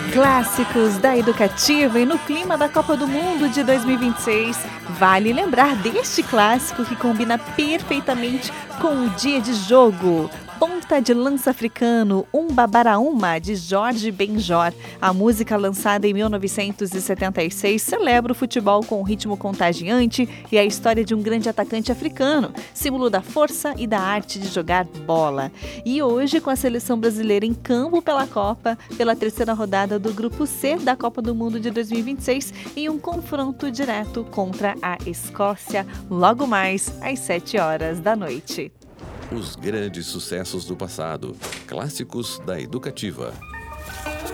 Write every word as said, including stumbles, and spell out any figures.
Clássicos da Educativa e no clima da Copa do Mundo de dois mil e vinte e seis, vale lembrar deste clássico que combina perfeitamente com o dia de jogo. Ponta de Lança Africano, Umba Baraúma, de Jorge Benjor. A música, lançada em mil novecentos e setenta e seis, celebra o futebol com um ritmo contagiante e a história de um grande atacante africano, símbolo da força e da arte de jogar bola. E hoje, com a seleção brasileira em campo pela Copa, pela terceira rodada do Grupo C da Copa do Mundo de dois mil e vinte e seis, em um confronto direto contra a Escócia, logo mais às sete horas da noite. Os grandes sucessos do passado. Clássicos da Educativa.